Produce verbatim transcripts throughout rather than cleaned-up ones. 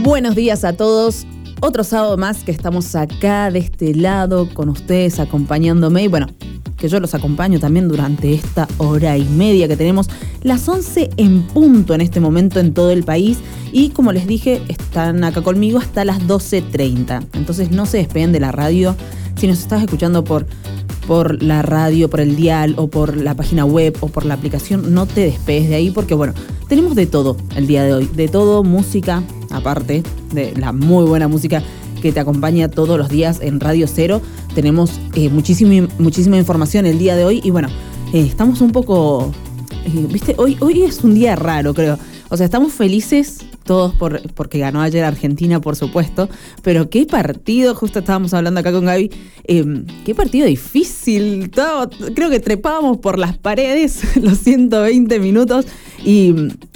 Buenos días a todos. Otro sábado más que estamos acá de este lado con ustedes acompañándome y bueno, que yo los acompaño también durante esta hora y media que tenemos, las once en punto en este momento en todo el país y como les dije, están acá conmigo hasta las doce treinta. Entonces no se despeguen de la radio. Si nos estás escuchando por, por la radio, por el dial o por la página web o por la aplicación, no te despegues de ahí porque bueno, tenemos de todo el día de hoy, de todo, música, aparte de la muy buena música que te acompaña todos los días en Radio Cero. Tenemos eh, muchísima, muchísima información el día de hoy y bueno, eh, estamos un poco, eh, viste, hoy, hoy es un día raro creo, o sea, estamos felices todos por, porque ganó ayer Argentina, por supuesto, pero qué partido, justo estábamos hablando acá con Gaby, eh, qué partido difícil, todo, creo que trepábamos por las paredes los ciento veinte minutos y,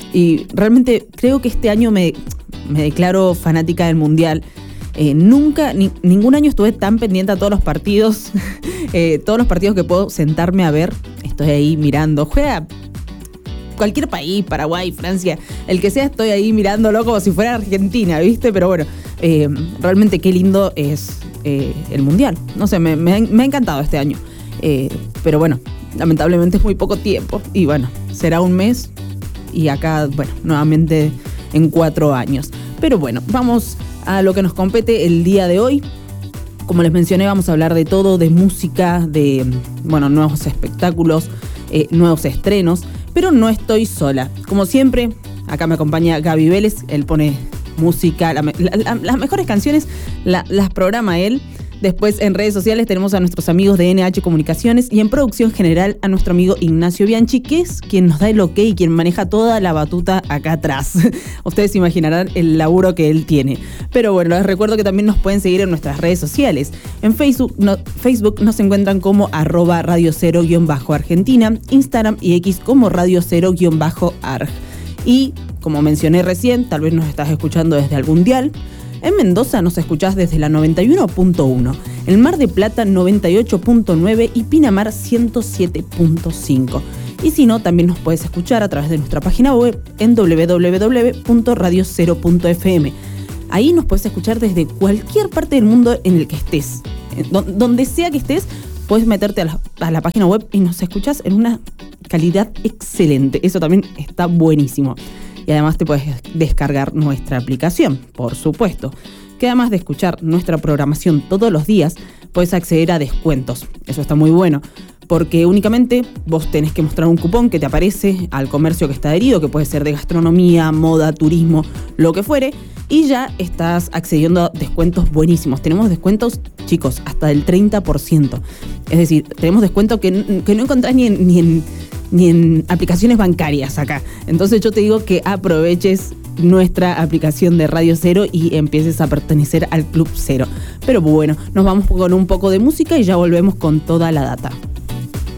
y realmente creo que este año me, me declaro fanática del Mundial. Eh, nunca, ni, ningún año estuve tan pendiente a todos los partidos, eh, todos los partidos que puedo sentarme a ver, estoy ahí mirando, juega cualquier país, Paraguay, Francia, el que sea, estoy ahí mirándolo como si fuera Argentina, ¿viste? Pero bueno, eh, realmente qué lindo es eh, el Mundial. No sé, me, me, ha, me ha encantado este año. Eh, pero bueno, lamentablemente es muy poco tiempo. Y bueno, será un mes y acá, bueno, nuevamente en cuatro años. Pero bueno, vamos a lo que nos compete el día de hoy. Como les mencioné, vamos a hablar de todo, de música, de, bueno, nuevos espectáculos, eh, nuevos estrenos. Pero no estoy sola. Como siempre, acá me acompaña Gaby Vélez. Él pone música, la, la, la, las mejores canciones la, las programa él. Después en redes sociales tenemos a nuestros amigos de N H Comunicaciones y en producción general a nuestro amigo Ignacio Bianchi, que es quien nos da el ok y quien maneja toda la batuta acá atrás. Ustedes se imaginarán el laburo que él tiene. Pero bueno, les recuerdo que también nos pueden seguir en nuestras redes sociales. En Facebook, no, Facebook nos encuentran como arroba Radio Cero guión bajo Argentina, Instagram y X como Radio Cero guión bajo Arg. Y como mencioné recién, tal vez nos estás escuchando desde algún dial. En Mendoza nos escuchás desde la noventa y uno punto uno, en Mar de Plata noventa y ocho punto nueve y Pinamar ciento siete punto cinco. Y si no, también nos puedes escuchar a través de nuestra página web en doble u doble u doble u punto radio cero punto efe eme. Ahí nos puedes escuchar desde cualquier parte del mundo en el que estés. Donde sea que estés, puedes meterte a la, a la página web y nos escuchás en una calidad excelente. Eso también está buenísimo. Y además te puedes descargar nuestra aplicación, por supuesto. Que además de escuchar nuestra programación todos los días, puedes acceder a descuentos. Eso está muy bueno, porque únicamente vos tenés que mostrar un cupón que te aparece al comercio que está adherido, que puede ser de gastronomía, moda, turismo, lo que fuere, y ya estás accediendo a descuentos buenísimos. Tenemos descuentos, chicos, hasta del treinta por ciento. Es decir, tenemos descuento que, que no encontrás ni en... Ni en ni en aplicaciones bancarias acá. Entonces yo te digo que aproveches nuestra aplicación de Radio Cero y empieces a pertenecer al Club Cero. Pero bueno, nos vamos con un poco de música y ya volvemos con toda la data.